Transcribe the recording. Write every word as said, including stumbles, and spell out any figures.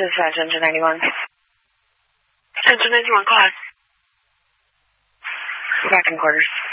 Dispatch, Engine ninety-one. Engine ninety-one, go ahead. Back in quarters.